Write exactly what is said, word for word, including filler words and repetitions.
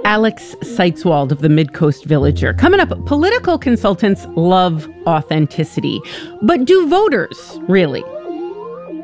Alex Seitzwald of the Midcoast Villager. Coming up, political consultants love authenticity. But do voters, really?